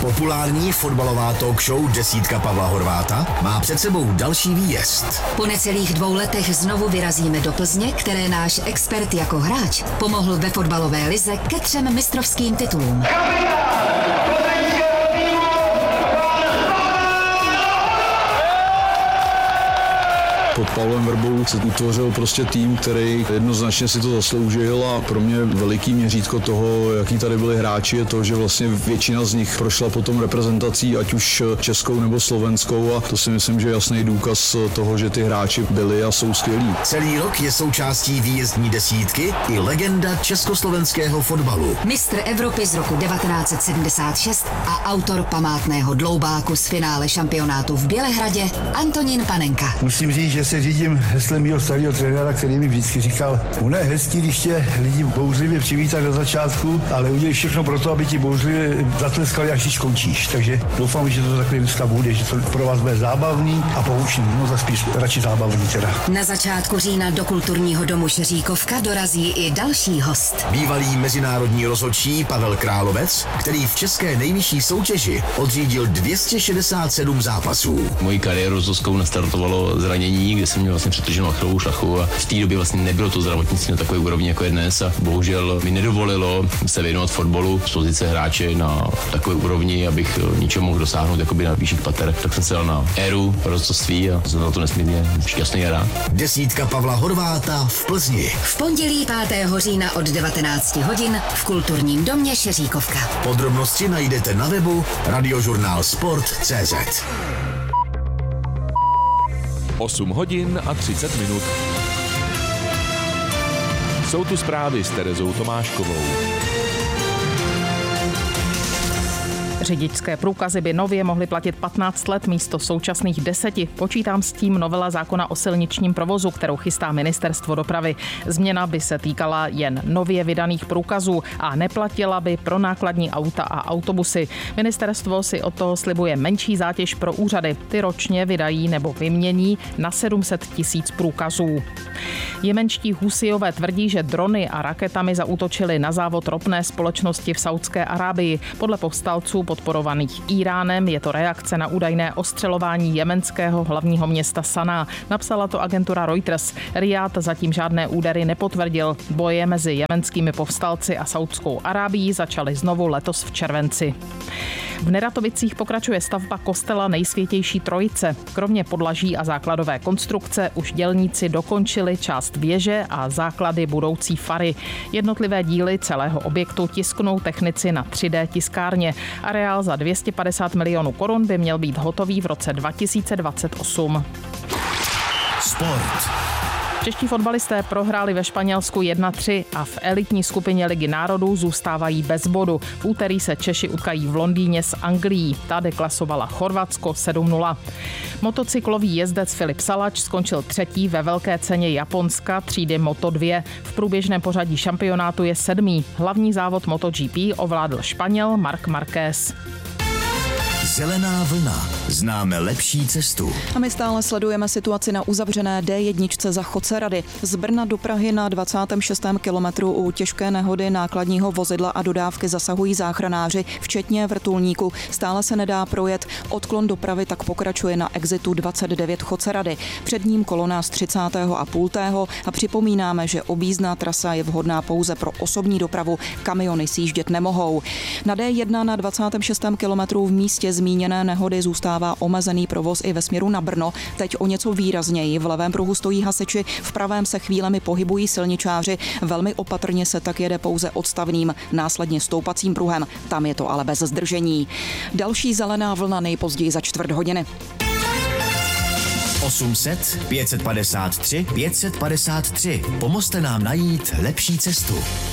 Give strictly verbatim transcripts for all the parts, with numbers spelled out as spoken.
Populární fotbalová talk show Desítka Pavla Horváta má před sebou další výjezd. Po necelých dvou letech znovu vyrazíme do Plzně, které náš expert jako hráč pomohl ve fotbalové lize ke třem mistrovským titulům. Pod Pavlem Vrbou se utvořil prostě tým, který jednoznačně si to zasloužil a pro mě veliký měřítko toho, jaký tady byli hráči, je to, že vlastně většina z nich prošla potom reprezentací, ať už českou nebo slovenskou, a to si myslím, že je jasný důkaz toho, že ty hráči byli a jsou skvělí. Celý rok je součástí výjezdní desítky i legenda československého fotbalu. Mistr Evropy z roku devatenáct set sedmdesát šest a autor památného dloubáku z finále šampionátu v Bělehradě Antonín Panenka. Musím říct, že se řídím heslem mého starého trenéra, který mi vždycky říkal, ono je hezký, když tě lidi bouřlivě přivítat na začátku, ale udělej všechno pro to, aby ti bouřlivě zatleskali, až si skončíš. Takže doufám, že to takhle dneska bude, že to pro vás bude zábavný a poučný. No za spíš radši zábavný teda. Na začátku října do kulturního domu Šeříkovka dorazí i další host. Bývalý mezinárodní rozhodčí Pavel Královec, který v české nejvyšší soutěži odřídil dvě stě šedesát sedm zápasů. Moji kariéru s Zoskou nastartovalo zranění, kde jsem měl vlastně přetrženou achilovou šlachu a v té době vlastně nebylo to zdravotnictví na takové úrovni, jako je dnes, a bohužel mi nedovolilo se věnovat fotbalu z pozice hráče na takové úrovni, abych ničeho mohl dosáhnout jakoby na výšších pater. Tak jsem se dal na éru rozhodcovství a jsem na to nesmírně šťastný a rád. Desítka Pavla Horváta v Plzni. V pondělí pátého října od devatenáct hodin v kulturním domě Šeříkovka. Podrobnosti najdete na webu radiožurnál sport tečka cé zet. osm hodin a třicet minut. Jsou tu zprávy s Terezou Tomáškovou. Řidičské průkazy by nově mohly platit patnáct let místo současných deseti. Počítám s tím novela zákona o silničním provozu, kterou chystá Ministerstvo dopravy. Změna by se týkala jen nově vydaných průkazů a neplatila by pro nákladní auta a autobusy. Ministerstvo si od toho slibuje menší zátěž pro úřady. Ty ročně vydají nebo vymění na sedm set tisíc průkazů. Jemenští Husijové tvrdí, že drony a raketami zaútočili na závod ropné společnosti v Saudské Arábii. Podle povstalců podporovaných Íránem je to reakce na údajné ostřelování jemenského hlavního města Saná. Napsala to agentura Reuters. Rijád zatím žádné údery nepotvrdil. Boje mezi jemenskými povstalci a Saudskou Arábií začaly znovu letos v červenci. V Neratovicích pokračuje stavba kostela Nejsvětější Trojice. Kromě podlaží a základové konstrukce už dělníci dokončili část věže a základy budoucí fary. Jednotlivé díly celého objektu tisknou technici na tři dé tiskárně. Areál za dvě stě padesát milionů korun by měl být hotový v roce dva tisíce dvacet osm. Sport. Čeští fotbalisté prohráli ve Španělsku jedna tři a v elitní skupině Ligy národů zůstávají bez bodu. V úterý se Češi utkají v Londýně s Anglií. Ta deklasovala Chorvatsko sedm nula. Motocyklový jezdec Filip Salač skončil třetí ve velké ceně Japonska třídy Moto dva. V průběžném pořadí šampionátu je sedmý. Hlavní závod MotoGP ovládl Španěl Marc Márquez. Zelená vlna. Známe lepší cestu. A my stále sledujeme situaci na uzavřené dé jedna za Chocerady. Z Brna do Prahy na dvacátém šestém kilometru u těžké nehody nákladního vozidla a dodávky zasahují záchranáři, včetně vrtulníku. Stále se nedá projet. Odklon dopravy tak pokračuje na exitu dvacet devět Chocerady. Před ním kolona z třicátého a půltého a připomínáme, že objízdná trasa je vhodná pouze pro osobní dopravu. Kamiony sjíždět nemohou. Na dé jedna na dvacátém šestém kilometru v místě zmíněné nehody zůstává omezený provoz i ve směru na Brno. Teď o něco výrazněji. V levém pruhu stojí hasiči, v pravém se chvílemi pohybují silničáři. Velmi opatrně se tak jede pouze odstavným, následně stoupacím pruhem. Tam je to ale bez zdržení. Další zelená vlna nejpozději za čtvrt hodiny. osm set, pět set padesát tři, pět set padesát tři. Pomozte nám najít lepší cestu.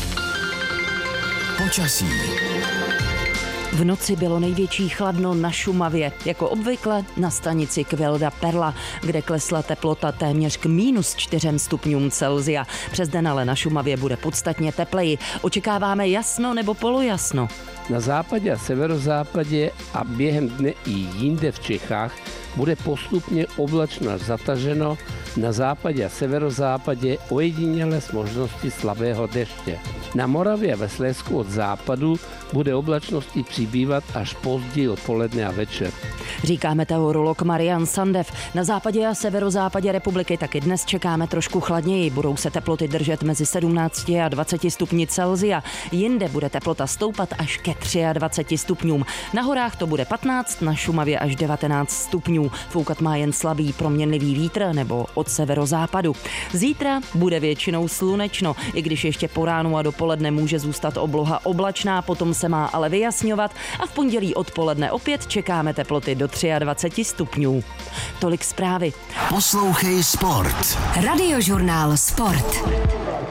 Počasí. V noci bylo největší chladno na Šumavě, jako obvykle na stanici Kvilda Perla, kde klesla teplota téměř k mínus čtyřem stupňům Celsia. Přes den ale na Šumavě bude podstatně tepleji. Očekáváme jasno nebo polojasno. Na západě a severozápadě a během dne i jinde v Čechách bude postupně oblačno až zataženo, na západě a severozápadě ojediněle s možností slabého deště. Na Moravě a ve Slezsku od západu Bude oblačnosti přibývat až pozdě odpoledne a večer. Říká meteorolog Marian Sandev. Na západě a severozápadě republiky taky dnes čekáme trošku chladněji. Budou se teploty držet mezi sedmnácti a dvaceti stupni Celsia. Jinde bude teplota stoupat až ke dvaceti třem stupňům. Na horách to bude patnáct, na Šumavě až devatenáct stupňů. Foukat má jen slabý proměnlivý vítr nebo od severozápadu. Zítra bude většinou slunečno, i když ještě po ránu a dopoledne může zůstat obloha oblačná, potom se má ale vyjasňovat a v pondělí odpoledne opět čekáme teploty do dvaceti tří stupňů. Tolik zprávy. Poslouchej Sport. Radiožurnál Sport.